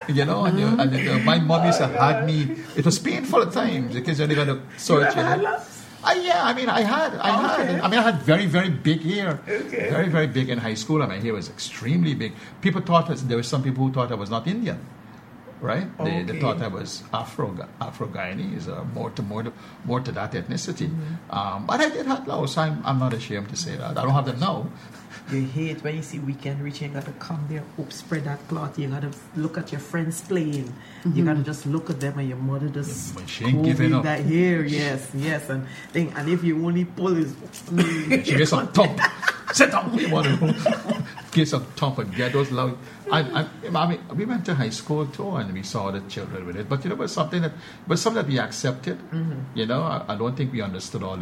You know, and my mom used to had me. It was painful at times because you only got to search. You had lumps? Yeah, I mean, I had. I mean, I had very, very big hair. Okay. Very, very big in high school, and my hair was extremely big. People thought there were some people who thought I was not Indian, right? They thought I was Afro-Guyanese, or more to that ethnicity. But I did have those. I'm not ashamed to say that. I don't have them now. You hate when you see weekend reaching. You got to come there, spread that cloth. You got to look at your friends playing. You got to just look at them, and your mother just she ain't giving up. That hair, yes, and if you only pull his, she gets some thump. Sit down. You want to get some thump and get those loud. I mean, we went to high school too, and we saw the children with it. But you know, it was something that we accepted. You know, I don't think we understood all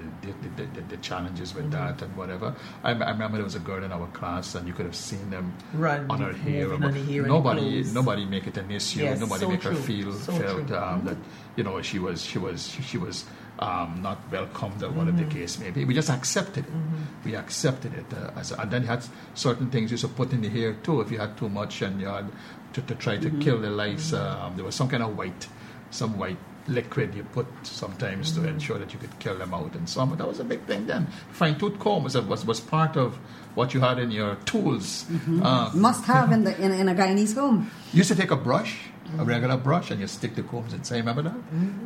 the challenges with that and whatever. I remember there was a girl in our class, and you could have seen them run on her hair. Nobody make it an issue. Yes, nobody make her feel that she was not welcomed or whatever the case may be. We just accepted it. We accepted it. And then you had certain things you used to put in the hair too. If you had too much and you had to try to kill the lice, there was some kind of white liquid you put sometimes to ensure that you could kill them out and so on. But that was a big thing then. Fine-tooth comb was part of what you had in your tools. Must have in a Guyanese home. You used to take a brush, a regular brush, and you stick the combs inside. Remember that?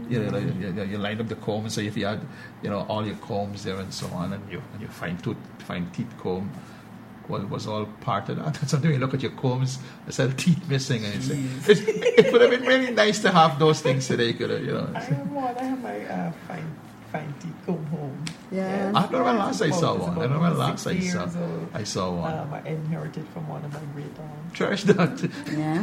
You line up the combs. So if you had, all your combs there and so on, and your fine teeth comb was all part of that. Sometimes you look at your combs, there's a teeth missing, and you say, it would have been really nice to have those things today. I have my fine teeth comb home. Yeah. I don't know when last I saw one. I don't know when last I saw one. I inherited from one of my great aunts. Cherish that. Yeah.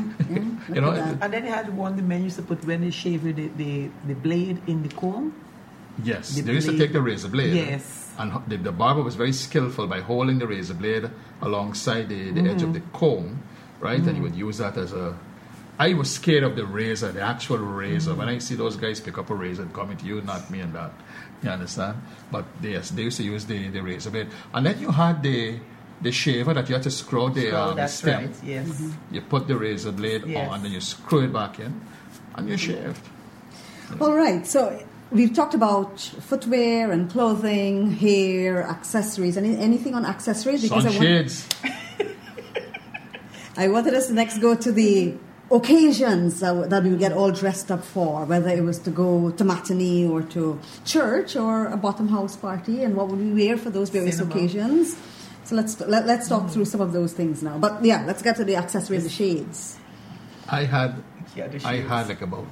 And then they had one the men used to put when they shave the blade in the comb. Yes, they used to take the razor blade. Yes. And the barber was very skillful by holding the razor blade alongside the edge of the comb, right? And you would use that as a... I was scared of the razor, the actual razor. When I see those guys pick up a razor and come into you, not me and that. You understand? But yes, they used to use the razor blade. And then you had the shaver that you had to screw the stem. Right, yes. You put the razor blade on, and then you screw it back in, and you shaved. All right, so... We've talked about footwear and clothing, hair, accessories. Anything on accessories? Because Sunshades. I wanted us to next go to the occasions that we would get all dressed up for, whether it was to go to matinee or to church or a bottom house party, and what would we wear for those various occasions. So let's talk through some of those things now. But yeah, let's get to the accessories, the shades. I had like about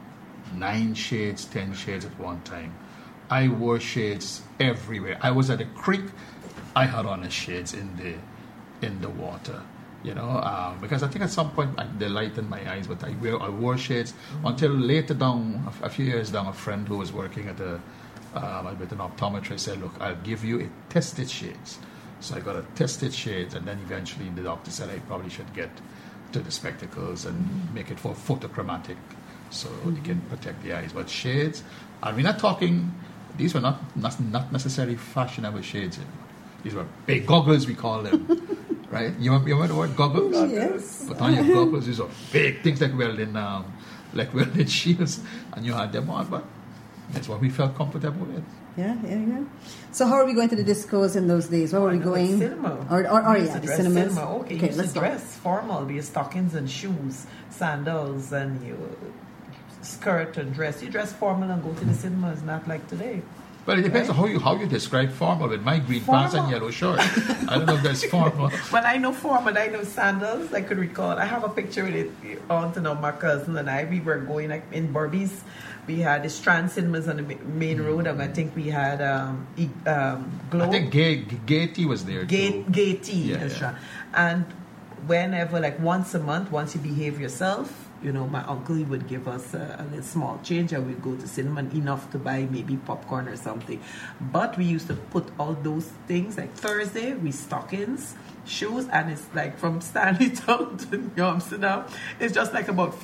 9 shades, 10 shades at one time. I wore shades everywhere. I was at a creek. I had on the shades in the water, because I think at some point they lightened my eyes. But I wore shades until later down, a few years down, a friend who was working with an optometrist said, "Look, I'll give you a tested shades." So I got a tested shades, and then eventually the doctor said I probably should get to the spectacles and make it for photochromatic, so they can protect the eyes. But shades, we're not talking, these were not necessarily fashionable shades. These were big goggles, we call them. Right? You remember the word goggles? Yes. Put on your goggles, these are big things like welding shields, and you had them on, but that's what we felt comfortable with. Yeah. So how are we going to the discos in those days? Where were we going? Cinema. The cinemas. Cinema. Okay, let's dress formal. Your stockings and shoes, sandals, and your skirt and dress. You dress formal and go to the cinema. It's not like today. Well, it depends on how you describe formal. With my green pants and yellow shirt, I don't know if that's formal. Well, I know formal. I know sandals. I could recall. I have a picture with it. Aunt and my cousin and I. We were going in Burbies. We had the Strand Cinemas on the main road, and I think we had Globe. I think Gaiety was there too. Gaiety, yeah. And whenever, like once a month, once you behave yourself, my uncle, he would give us a little small change, and we'd go to cinema, enough to buy maybe popcorn or something. But we used to put all those things, like Thursday, stockings, shoes, and it's like from Stanley Town to New Amsterdam. It's just like about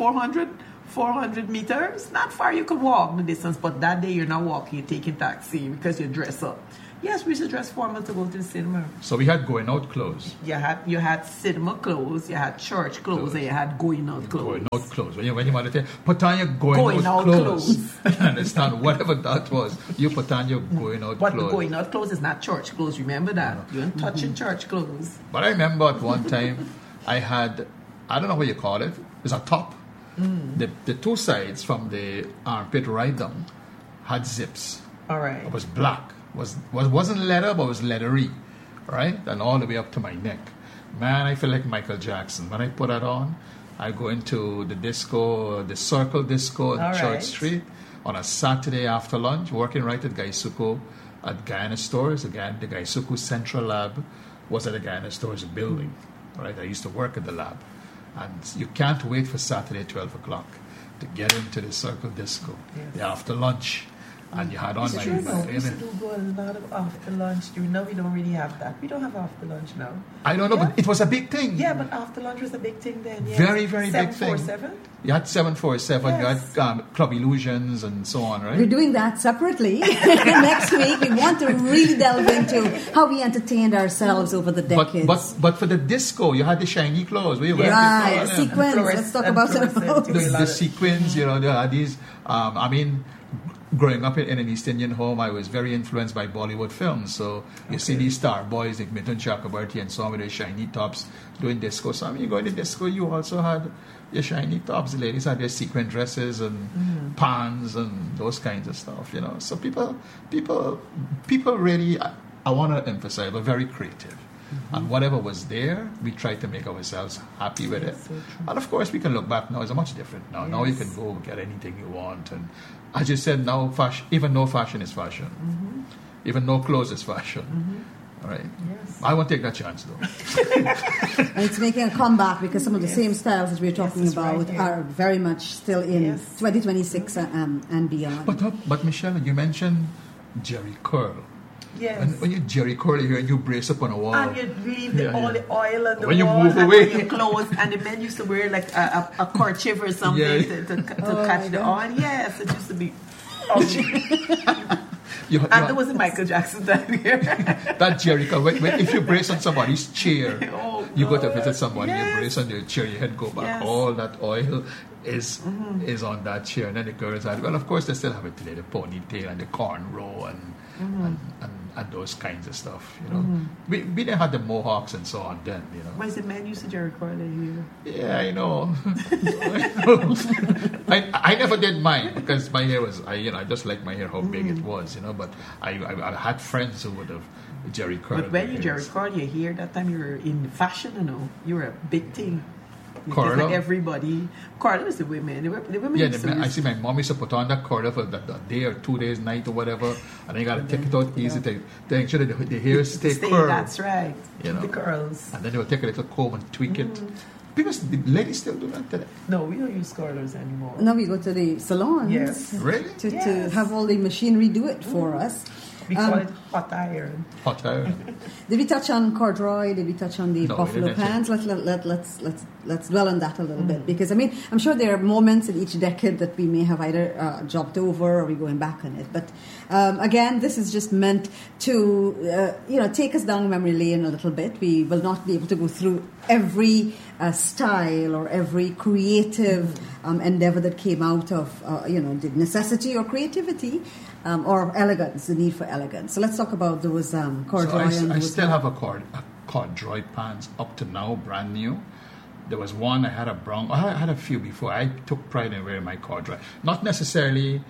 400 meters. Not far, you could walk the distance, but that day you're not walking, you're taking taxi because you dress up. Yes, we used to dress formal to go to the cinema. So we had going out clothes. You had cinema clothes, you had church clothes, and you had going out clothes. Going out clothes. When you wanted to put on your going out clothes. You understand? Whatever that was, you put on your going out but clothes. But going out clothes is not church clothes. Remember that. You ain't touching church clothes. But I remember at one time I had, I don't know what you call it. It's a top. The two sides from the armpit right down had zips. All right. It was black. Wasn't leather, but it was leathery, right? And all the way up to my neck. Man, I feel like Michael Jackson. When I put that on, I go into the disco, the Circle Disco on Church Street on a Saturday after lunch, working right at Gaisuku at Guyana Stores. Again, the Gaisuku Central Lab was at the Guyana Stores building, right? I used to work at the lab. And you can't wait for Saturday, 12 o'clock to get into the Circle Disco, the after lunch. And you had on we used to do a lot of after lunch. We don't really have that. We don't have after lunch now. I don't know, but it was a big thing. Yeah, but after lunch was a big thing then. Yes. Very, very big thing. 747? You had 747, you had Club Illusions and so on, right? We're doing that separately. Next week, we want to really delve into how we entertained ourselves over the decades. But for the disco, you had the shiny clothes. Right, sequins. Let's talk about it. The sequins, they had these, growing up in an East Indian home, I was very influenced by Bollywood films. So you see these star boys like Mithun Chakrabarti and so on with their shiny tops doing disco. So when you go to disco, you also had your shiny tops. The ladies had their sequin dresses and pants and those kinds of stuff. So people really, I want to emphasize, were very creative. And whatever was there, we tried to make ourselves happy with it. So and of course, we can look back now. It's much different now. Yes. Now you can go get anything you want. And as you said, now even no fashion is fashion. Even no clothes is fashion. All right? Yes. I won't take that chance, though. And it's making a comeback because some of the same styles that we're talking about are very much still in 2026 and beyond. But Michelle, you mentioned Jerry Curl. Yes. When you Jerry curl here and you brace up on a wall. And you leave all the oil on the when wall you move and away. your clothes. And the men used to wear like a kerchief or something to catch the oil. Yes, it used to be. And there was a Michael Jackson down here. That Jerry curl. If you brace on somebody's chair, you go to visit somebody, you brace on your chair, your head go back. All that oil is on that chair. And then the girls had, well, of course, they still have it today, the ponytail and the cornrow and those kinds of stuff, We didn't have the mohawks and so on then, Why is the men used to Jerry curl here? Yeah, I know. I never did mine because my hair was, I just liked my hair how big it was, But I had friends who would have Jerry curl. But when you Jerry curl your hair, that time you were in fashion, you were a big thing. Curl? Like everybody. Curl is the women. The women I see my mom used to put on that curl for that day or 2 days, night or whatever, and then you got to take it out easy to make sure that the hair stay curled. That's right. The curls. And then they would take a little comb and tweak it. Because the ladies still do that today. No, we don't use curlers anymore. No, we go to the salons. Yes. Really? To have all the machinery do it for us. We call it hot iron. Hot iron. Did we touch on corduroy? Did we touch on the buffalo pants? Let's dwell on that a little bit, because I'm sure there are moments in each decade that we may have either jumped over or we're going back on it. But again, this is just meant to take us down memory lane a little bit. We will not be able to go through every style or every creative endeavor that came out of the necessity or creativity. Or elegance, the need for elegance. So let's talk about those corduroy. So I still have a corduroy pants up to now, brand new. There was one, I had a brown, I had a few before. I took pride in wearing my corduroy. Not necessarily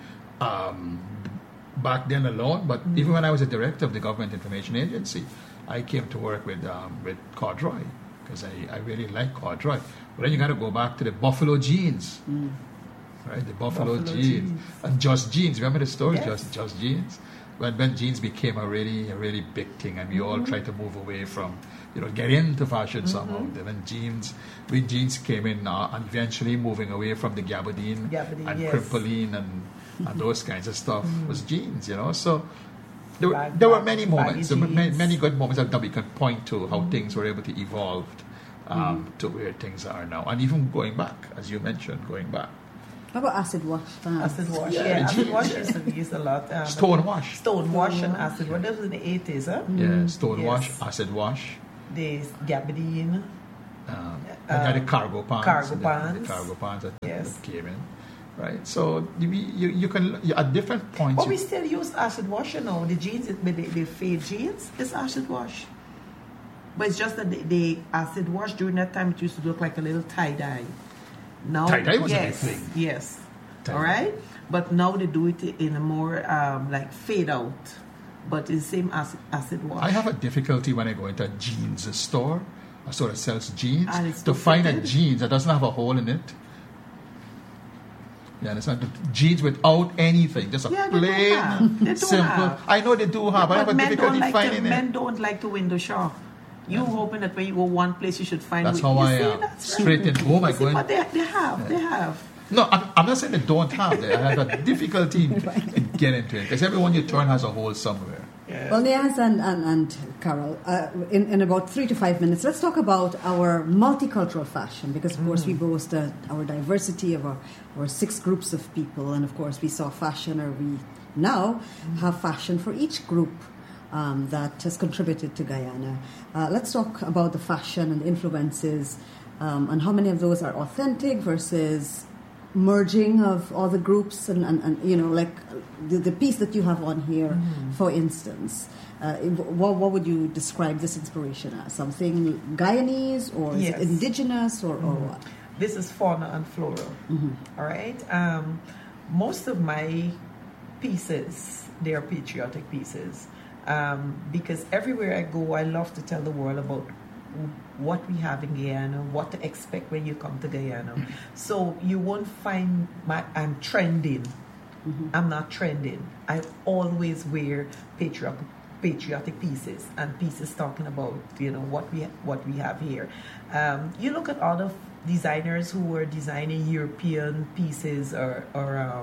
back then alone, but even when I was a director of the Government Information Agency, I came to work with corduroy because I really like corduroy. But then you got to go back to the buffalo jeans. Right, the buffalo jeans and Just Jeans. Remember the story, Just Jeans? When jeans became a really big thing, and we all tried to move away from, get into fashion somehow. When jeans came in, and eventually moving away from the gabardine and crimpline and those kinds of stuff was jeans. So there were many moments, many good moments that we can point to how things were able to evolve to where things are now, and even going back, as you mentioned, going back. How about acid wash? Acid wash, Yeah, acid wash used to be used a lot. Stone wash. Stone wash and acid wash. That was in the 80s, huh? Yeah, stone Yes. wash, acid wash. The gabardine. And had the cargo pants. Cargo and pants. The cargo pants that Yes. came in. Right? So you can, at different points. But we still use acid wash, you know. The jeans, the fade jeans, is acid wash. But it's just that the acid wash during that time, it used to look like a little tie-dye. Now, Tie-dye was a big yes, thing. yes. Tie-dye. All right? But now they do it in a more like fade out. But it's the same acid wash. I have a difficulty when I go into a jeans store, a store that sells jeans, And it's to find a fitted. jeans that doesn't have a hole in it. Yeah, it's not the jeans without anything, just a Yeah, they don't plain, have. They don't simple. have. I know they do have, but I have a men difficulty finding it. men don't like to window shop. You hoping that when you go one place, you should find. That's what- how you I see, am. that's Straight in home, I You see, go in. But they have. No, I'm not saying they don't have it. I have a difficulty in getting into it because everyone you turn has a hole somewhere. Yeah. Well, Niaz and Carol, in about 3 to 5 minutes, let's talk about our multicultural fashion because, of course, we boast our diversity of our 6 groups of people. And, of course, we saw fashion, or we now have fashion for each group that has contributed to Guyana. Let's talk about the fashion and influences and how many of those are authentic versus merging of all the groups and you know, like the piece that you have on here, for instance. What would you describe this inspiration as? Something Guyanese or is it Yes. indigenous or what? This is fauna and flora. All right. Most of my pieces, they are patriotic pieces, because everywhere I go, I love to tell the world about what we have in Guyana, what to expect when you come to Guyana. So you won't find I'm trending. I'm not trending. I always wear patriotic pieces and pieces talking about, you know, what we have here. You look at other designers who were designing European pieces or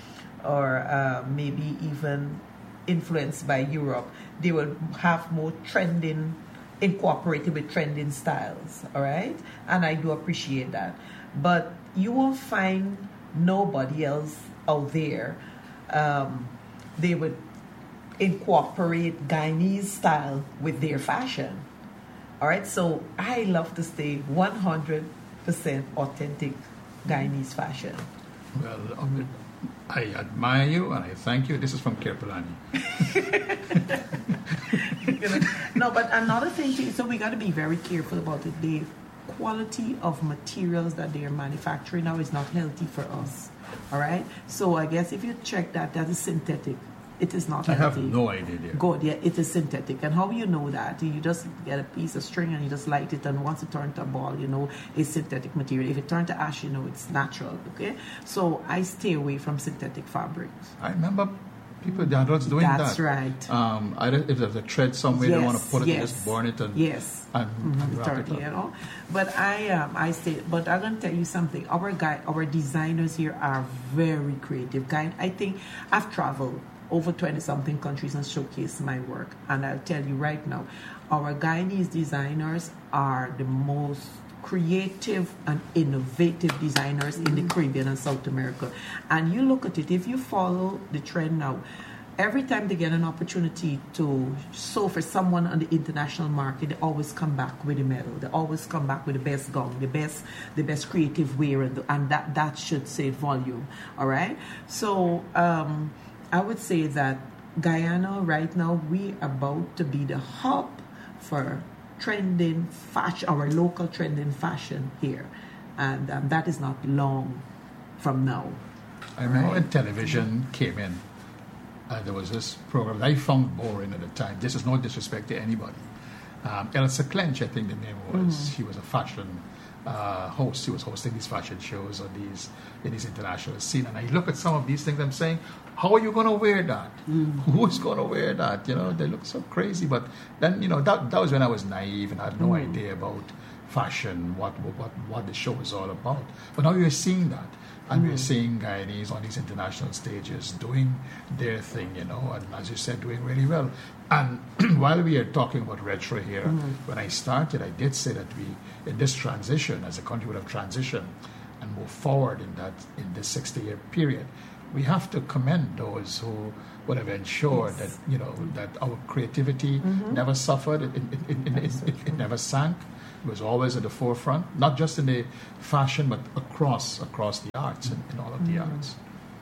maybe even influenced by Europe. They will have more trending, incorporated with trending styles, all right? And I do appreciate that. But you will find nobody else out there. They would incorporate Guyanese style with their fashion, all right? So I love to stay 100% authentic Guyanese fashion. Well, I admire you and I thank you. This is from Kirpalani. No, but another thing too, so we got to be very careful about it. The quality of materials that they are manufacturing now is not healthy for us. All right. So I guess if you check that is synthetic. It is not I healthy. have no idea. Dear. Good, yeah, it is synthetic. And how you know that? You just get a piece of string and you just light it, and once it turns to a ball, you know it's synthetic material. If it turns to ash, you know it's natural. Okay, so I stay away from synthetic fabrics. I remember people, the adults doing that. That's right. If there's a thread somewhere, they want to put it, they just burn it and and wrap it up. You know. But I stay. But I'm gonna tell you something. Our designers here are very creative. I think I've traveled over 20-something countries and showcase my work. And I'll tell you right now, our Guyanese designers are the most creative and innovative designers in the Caribbean and South America. And you look at it, if you follow the trend now, every time they get an opportunity to sew for someone on the international market, they always come back with a medal. They always come back with the best gown, the best creative wear, and that should say volume. All right? So I would say that Guyana right now, we about to be the hub for trending fashion, our local trending fashion here. And that is not long from now. I remember when television came in, there was this program that I found boring at the time. This is no disrespect to anybody. Elsa Clench, I think the name was. She was a fashion host. She was hosting these fashion shows on in these international scene. And I look at some of these things, I'm saying, how are you going to wear that? Who is going to wear that? You know, they look so crazy. But then, you know, that was when I was naive and I had no idea about fashion, what the show is all about. But now you're seeing that. And we're seeing Guyanese on these international stages doing their thing, you know, and as you said, doing really well. And while we are talking about retro here, when I started, I did say that we, in this transition, as a country would have transitioned, and move forward in this 60-year period. We have to commend those who would have ensured that that our creativity never suffered, it never sank. It was always at the forefront, not just in the fashion, but across the arts and in all of the arts.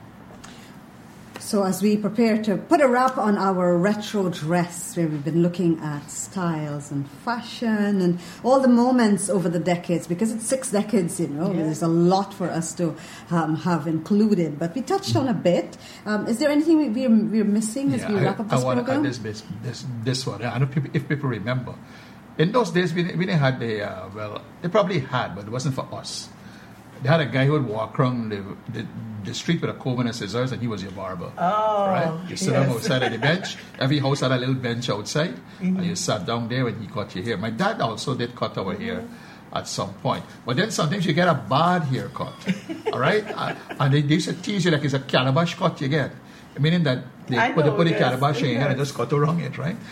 So as we prepare to put a wrap on our retro dress, where we've been looking at styles and fashion and all the moments over the decades, because it's 6 decades, there's a lot for us to have included. But we touched on a bit. Is there anything we're missing as we wrap up this program? I want to add this one. I don't know if people remember. In those days, we didn't have they probably had, but it wasn't for us. They had a guy who would walk around the street with a comb and a scissors, and he was your barber. Oh, right? You sit down outside of the bench. Every house had a little bench outside, and you sat down there when he cut your hair. My dad also did cut our hair at some point. But then sometimes you get a bad haircut, all right? And they used to tease you like it's a calabash cut you get, meaning that they put the calabash in your hair and just cut around it, right?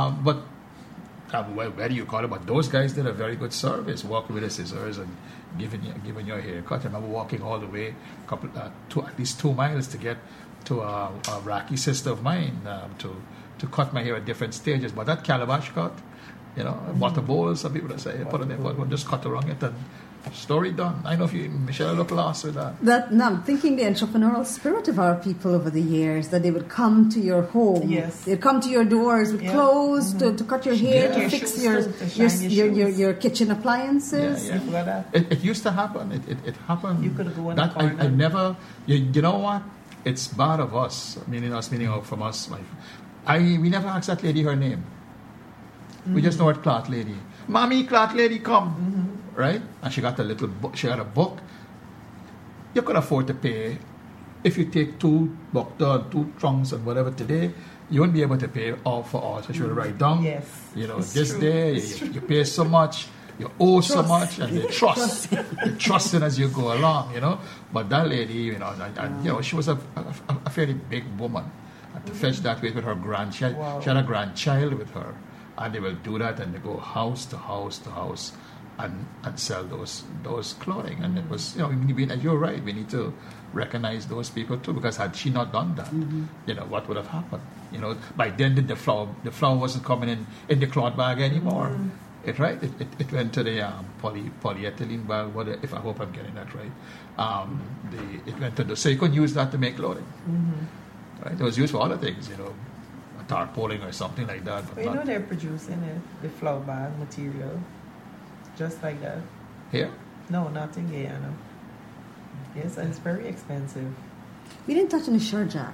Where do you call it? But those guys did a very good service, walking with the scissors and giving your a haircut. I remember walking all the way, at least 2 miles to get to a Iraqi sister of mine to cut my hair at different stages. But that calabash cut, water bowls, some people say, put it in, but just cut around it and story done. I know if Michelle look lost with that. Now I'm thinking the entrepreneurial spirit of our people over the years, that they would come to your home. Yes. They'd come to your doors with clothes to cut your hair, to fix your kitchen appliances. Yeah. It used to happen. It happened. You could go in the corner. I never. You know what? It's bad of us. Meaning out from us. We never asked that lady her name. We just know her cloth lady. Mommy, cloth lady, come. Right? And she got a little book. She had a book. You could afford to pay. If you take 2 trunks and whatever today, you won't be able to pay all for all. So she will write down, this true. Day, you pay so much, you owe so much, and they trust. They trust it as you go along, But that lady, she was a fairly big woman. And to fetch that way with her grandchild, she had a grandchild with her. And they will do that, and they go house to house to house and sell those clothing. And it was, you're right, we need to recognize those people too, because had she not done that, what would have happened? By then the flour wasn't coming in the cloth bag anymore. It went to the polyethylene bag. If I hope I'm getting that right. It went to so you could use that to make clothing. Right? It was used for other things, tarpaulin or something like that. But they're producing it, the flour bag material, just like that. Here? No, not in Guyana. Yes, and it's very expensive. We didn't touch on the Sherjack.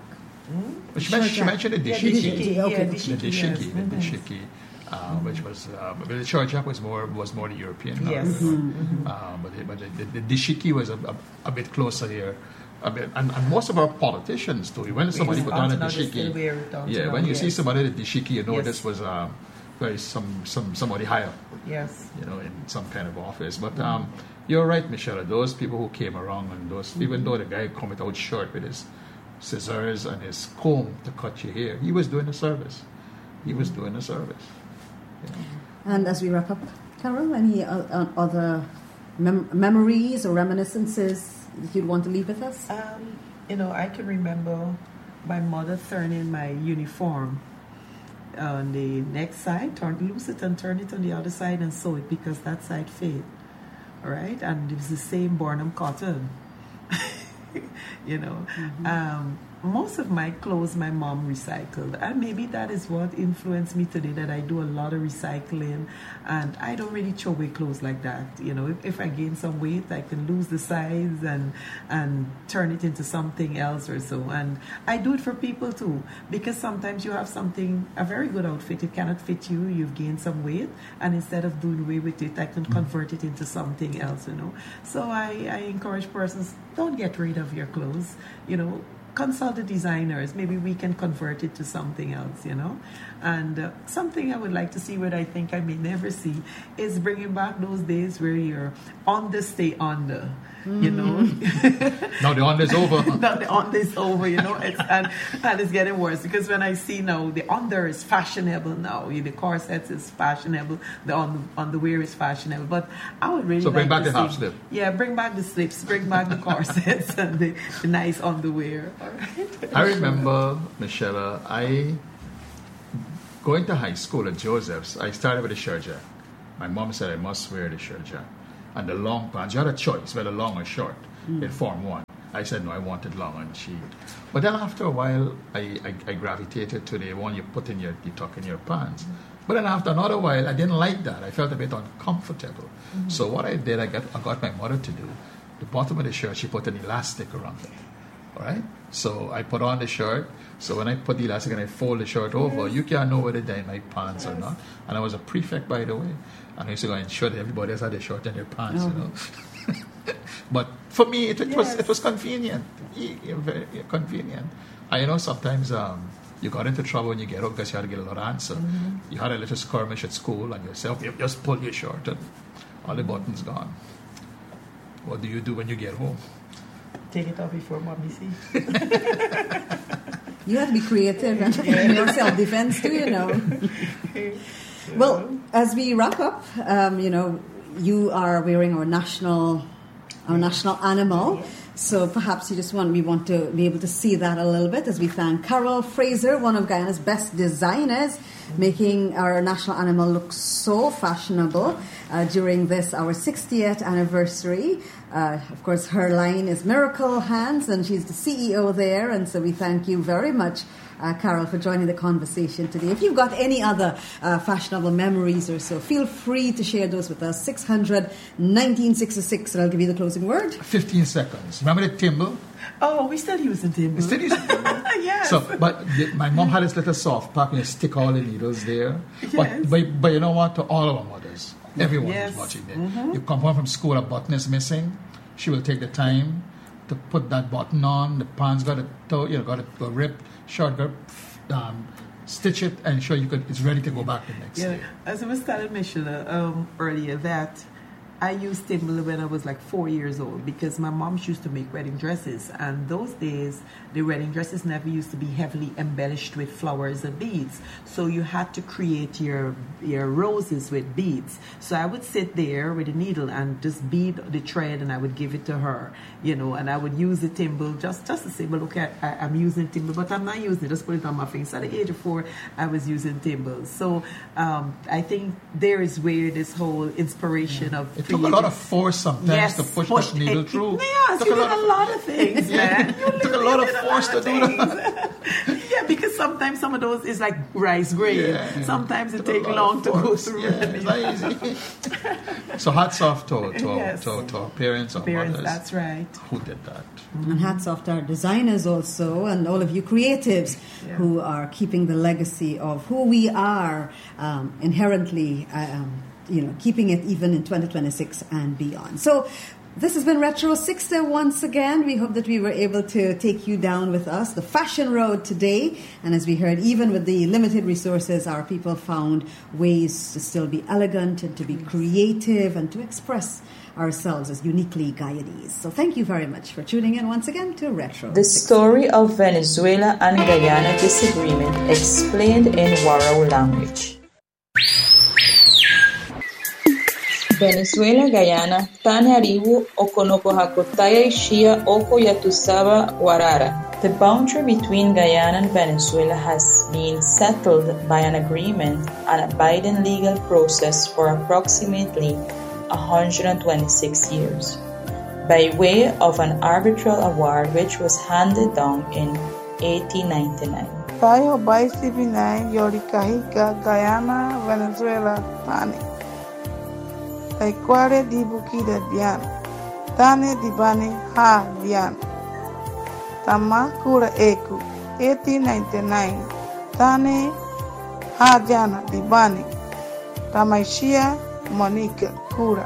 She mentioned the dashiki. The dashiki. Which was the Sherjack was more the European. Yes. But the dashiki was a bit closer here. And most of our politicians too. When somebody put on a dashiki, when you see somebody with a dashiki, this was somebody higher. Yes. In some kind of office. But you're right, Michelle. Those people who came around, and even though the guy come without shirt with his scissors and his comb to cut your hair, he was doing a service. And as we wrap up, Carol, any other memories or reminiscences you'd want to leave with us? I can remember my mother turning my uniform on the next side, loose it and turn it on the other side and sew it, because that side fit. All right? And it was the same Burnham cotton. Most of my clothes my mom recycled, and maybe that is what influenced me today, that I do a lot of recycling, and I don't really throw away clothes like that. If I gain some weight, I can lose the size and turn it into something else or so. And I do it for people too, because sometimes you have a very good outfit, it cannot fit you, you've gained some weight, and instead of doing away with it, I can convert it into something else. So I encourage persons, don't get rid of your clothes, consult the designers. Maybe we can convert it to something else, And something I would like to see, what I think I may never see, is bringing back those days where you're on the stay under. you know. Now the under is over. Now the under is over, you know, and it's getting worse because when I see now the under is fashionable now, the corsets is fashionable, the underwear is fashionable, but I would really bring back the half slip. Yeah, bring back the slips, bring back the corsets and the nice underwear. All right. I remember, Michelle, going to high school at Joseph's, I started with a shirt jacket. My mom said I must wear the shirt jacket. And the long pants, you had a choice, whether long or short, in Form 1. I said, no, I wanted long and cheap. But then after a while, I gravitated to the one you put in you tuck in your pants. But then after another while, I didn't like that. I felt a bit uncomfortable. So what I did, I got my mother to do. The bottom of the shirt, she put an elastic around it. All right? So I put on the shirt. So when I put the elastic and I fold the shirt over, you can't know whether they're in my pants or not. And I was a prefect, by the way. And I used to go and ensure that everybody else had their shirt in their pants, you know. But for me, it was convenient. Very convenient. And you know, sometimes you got into trouble when you get home because you had to get a lot of answer. You had a little skirmish at school and yourself, you just pull your shirt and all the buttons gone. What do you do when you get home? Take it off before mommy sees. You have to be creative and your self-defense too, you know. Well, as we wrap up, you know, you are wearing our national animal. So perhaps we want to be able to see that a little bit as we thank Carol Fraser, one of Guyana's best designers, making our national animal look so fashionable during this, our 60th anniversary. Of course, her line is Miracle Hands, and she's the CEO there. And so we thank you very much, Carol, for joining the conversation today. If you've got any other fashionable memories or so, feel free to share those with us. 600-1966, and I'll give you the closing word. 15 seconds. Remember the thimble? Oh, we still using thimble. We still using thimble? Yes. So, but my mom had this little soft pack and you stick all the needles there. Yes. But you know what? To all of our mothers, everyone who's watching this, you come home from school, a button is missing. She will take the time to put that button on. The pants got to go rip, short, stitch it, and ensure it's ready to go back the next day. As I was telling Michelle earlier, that I used thimble when I was like 4 years old because my mom used to make wedding dresses, and those days the wedding dresses never used to be heavily embellished with flowers and beads, so you had to create your roses with beads. So I would sit there with a needle and just bead the thread, and I would give it to her, you know, and I would use the thimble just to say, well, look, I'm using thimble, but I'm not using it, just put it on my finger. So at the age of 4, I was using thimbles. So I think there is where this whole inspiration of it took a lot of force sometimes to push that needle through. Yes, you did a lot of things, man. It took a lot of force to do that. Yeah, because sometimes some of those is like rice grain. Yeah. Sometimes it takes long to go through. Yeah, it's not easy. So hats off to our parents, our mothers. That's right. Who did that. And hats off to our designers also, and all of you creatives who are keeping the legacy of who we are inherently, keeping it even in 2026 and beyond. So this has been Retro 60 once again. We hope that we were able to take you down with us the fashion road today. And as we heard, even with the limited resources, our people found ways to still be elegant and to be creative and to express ourselves as uniquely Guyanese. So thank you very much for tuning in once again to Retro 60. The story of Venezuela and Guyana disagreement explained in Warao language. Venezuela, Guyana, Tane Ariwu, Okonoko Hakotaya Ishia, Oko Yatusaba, Warara. The boundary between Guyana and Venezuela has been settled by an agreement and a binding legal process for approximately 126 years, by way of an arbitral award which was handed down in 1899. Tayo by CP9, Yorikahika, Guyana, Venezuela, Tane. Taekware di Bukida Dian, Tane di Bani Ha Dian, Tamakura Eku, 1899, Tane Ha Diana di Bani, Tamaishia Monica Kura,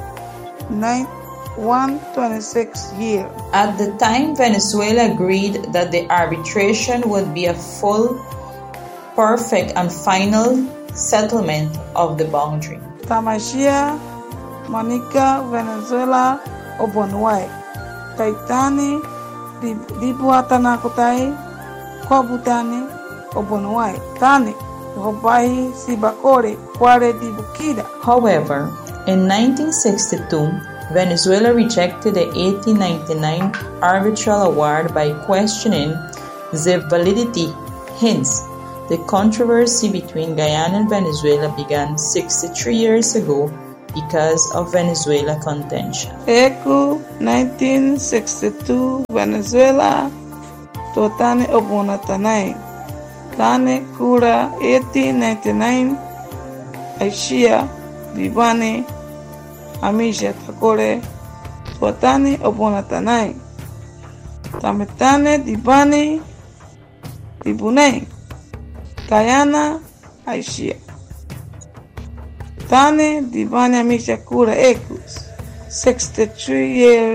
126 years. At the time, Venezuela agreed that the arbitration would be a full, perfect, and final settlement of the boundary. Tamashia Monica, Venezuela, obonuai. Taitane dibuatana kotai kwabutane obonuai. Tane robai sibakore kware dibukida. However, in 1962, Venezuela rejected the 1899 arbitral award by questioning the validity. Hence, the controversy between Guyana and Venezuela began 63 years ago because of Venezuela contention. Eku 1962 Venezuela totane obonatanai. Tane kura 1899 Aishia Bibane Amisha Takore totane obonatanai. Tametane Dibane Dibune Guyana Aishia Tane Dibane Amisha Kura Ekus 63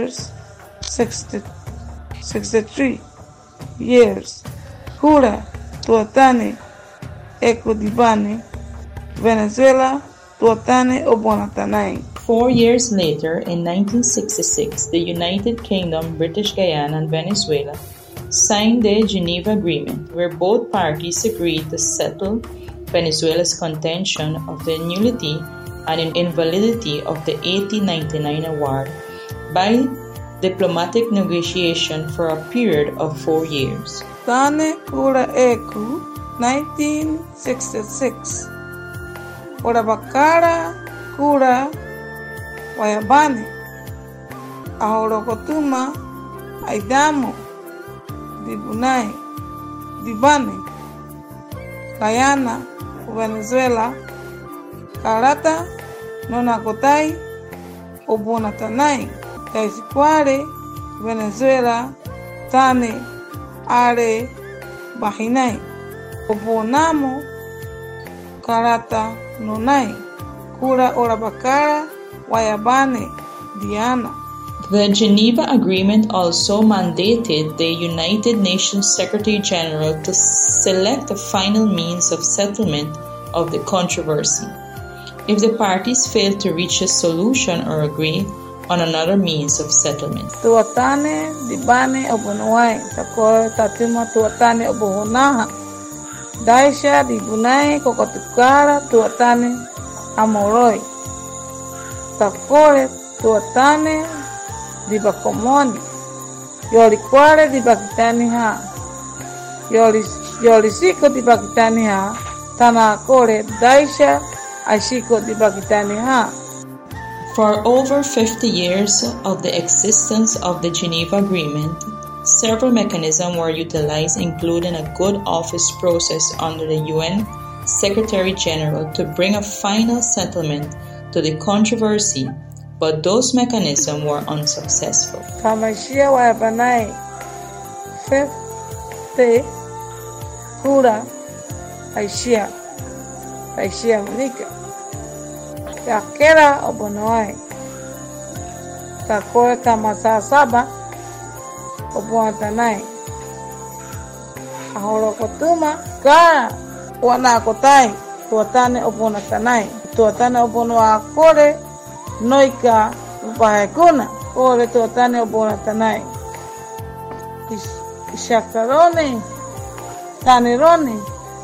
years Kura Tuatane Eku Dibane Venezuela Tuatane Obonatanai. 4 years later, in 1966, the United Kingdom, British Guyana, and Venezuela signed the Geneva Agreement, where both parties agreed to settle Venezuela's contention of the nullity and invalidity of the 1899 award by diplomatic negotiation for a period of 4 years. Tane Kura Eku 1966 Orabakara Kura Wayabane Ahorokotuma Aidamo Dibunai Dibane Guyana Venezuela Karata Nonakotai Obonatanai Kaisikware Venezuela Tane Are Bahinai Obonamo Karata Nonai Kura Orabakara Wayabane Diana. The Geneva Agreement also mandated the United Nations Secretary General to select a final means of settlement of the controversy. If the parties failed to reach a solution or agree on another means of settlement. Tuatane Dibane Obonuai Tako Tatuma Tuatane Obohonaha Daisha Dibunai Kokotukara Tuatane Amoroi Takore Tuatane Dibakomoni Yolikware Dibakitani Ha Yolisiko Dibakitani Ha Tanakore Daisha Ashiko Dibakitani Ha. For over 50 years of the existence of the Geneva Agreement, several mechanisms were utilized, including a good office process under the UN Secretary General to bring a final settlement to the controversy, but those mechanisms were unsuccessful. Kamashia Wabanai 50 Kura Aishia Monica Yakera Obonoai Takore Kamasa Saba Obonatanai Ahorokotuma Kara Wanakotai Tuatane Obonatanai Tuatane Obonoa Kore Noika Upahekuna Kore Tuatane Obonatanai Shakarone Tanirone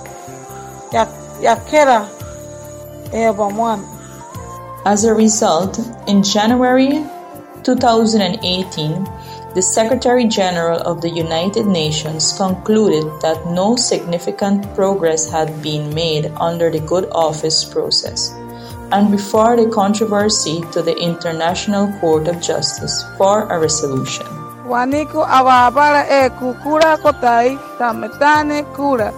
Yakera Eabamwan. As a result, in January 2018, the Secretary General of the United Nations concluded that no significant progress had been made under the good office process and referred the controversy to the International Court of Justice for a resolution. Waniku awabara kukura kotai tametane kura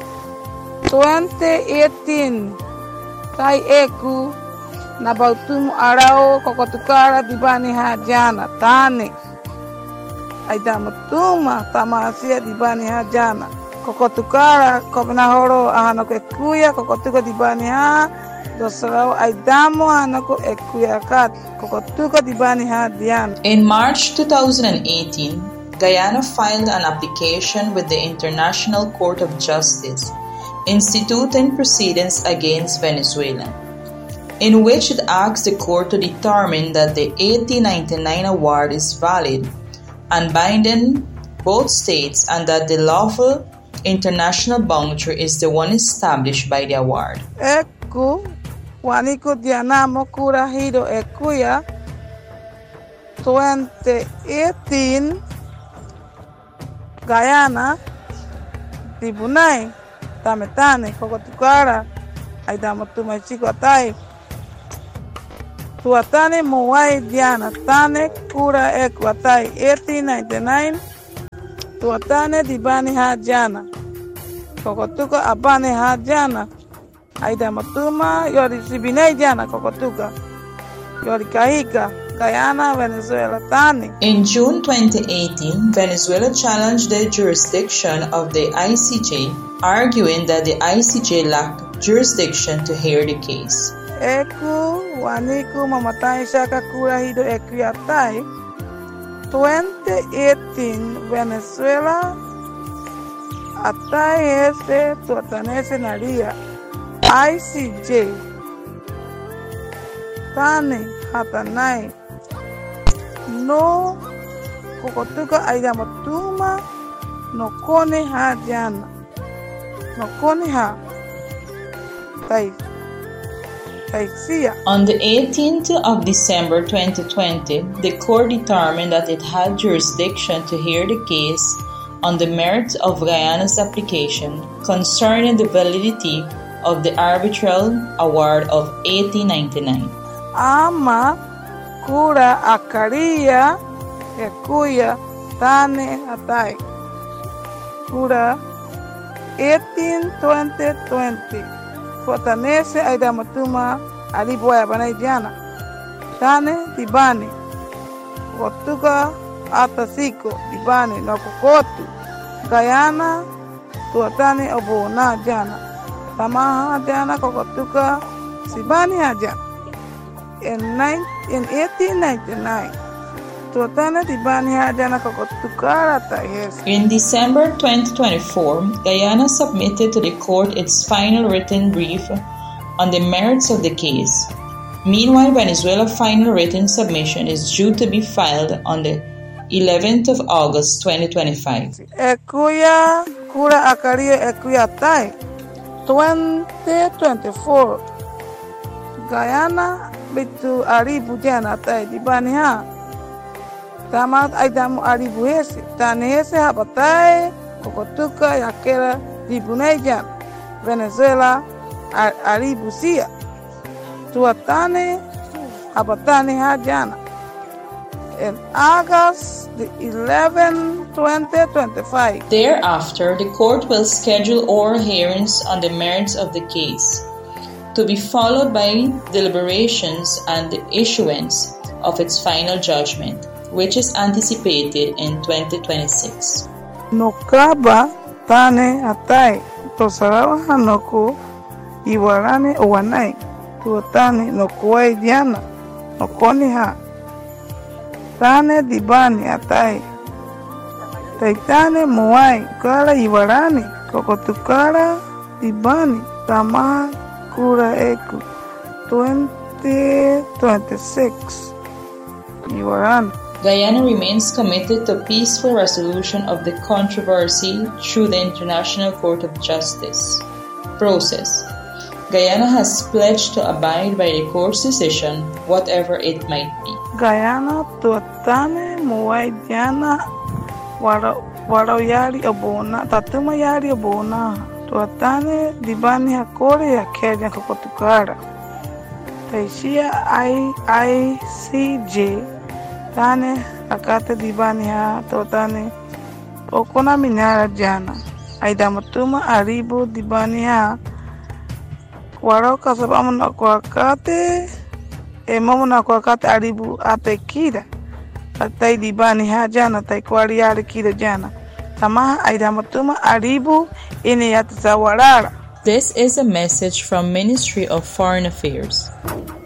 2018 tai eku nabautumu arao kokotukara dibani hajana tane aidamutuma tamasia dibani hajana kokotukara kobnahoro ahanoko ekuya kokotuko dibani ha dosrao aidamo ahanoko ekuya kat kokotuko dibani ha diana. In March 2018, Guyana filed an application with the International Court of Justice instituting proceedings against Venezuela. in which it asks the court to determine that the 1899 award is valid and binding both states and that the lawful international boundary is the one established by the award. Eku waniko dianamo kura hiro ekuya 2018 Guyana Tribunal Tametane Kokotukara Aidamatuma Chikotai Tuatane Moai Diana Tane Kura Ekwatai 1899 Tuatane Dibani Hajana Kokotuka Abane Hajana Aidamatuma Yori Sibine Diana Kokotuka Yori Kahika Guyana, Venezuela, Tani. In June 2018, Venezuela challenged the jurisdiction of the ICJ, arguing that the ICJ lacked jurisdiction to hear the case. Eku waniku mamatai shaka kura hido ekuyatai 2018 Venezuela atai este tuatanese naria ICJ Tani hatanai no kokotuka aidamatuma no kone ha jana no kone ha taisia. On the 18th of December 2020, the court determined that it had jurisdiction to hear the case on the merits of Guyana's application concerning the validity of the arbitral award of 1899. Ama kura akaria ekuya tane atai kura 18-2020 Fuatanese aidamatuma aliboya banaidiana tane dibani kotuka atasiko dibani na kokotu Guyana tuatane obona jana tamaha jana kokotuka sibani hajana. In 1899, in December 2024, Guyana submitted to the court its final written brief on the merits of the case. Meanwhile, Venezuela's final written submission is due to be filed on the 11th of August 2025. Ekuya kura akaria ekuya tai 2024 Guyana bitu aribu jana tai dibani ha tamat aidamu aribu hese tane hese habatai kokotuka yakera dibunai jana Venezuela aribu sia tuatane habatane ha jana in August the 11th 2025. Thereafter, the court will schedule oral hearings on the merits of the case, to be followed by deliberations and the issuance of its final judgment, which is anticipated in 2026. Nokaba tane atai tosarawa hanoko iwarane owanai tuotane nokuai diana nokoni ha tane dibani atai taitane muai kala iwarane kokotukara dibani tama Kura Eku 2026 Guyana remains committed to peaceful resolution of the controversy through the International Court of Justice process. Guyana has pledged to abide by the court's decision, whatever it might be. Guyana tuatane muai diana warau yari abona tatuma yari abona tuatane dibani hakore ya kenya kokotukara taishia ICJ tane akate dibani ha tuatane okona minara jana aidamatuma aribu dibani ha warau kasabamu na kwakate mamu na kwakate aribu atekira tai dibani ha jana tai kwari yari kira jana tamaha aidamatuma aribu ini yatazawarara. This is a message from Ministry of Foreign Affairs.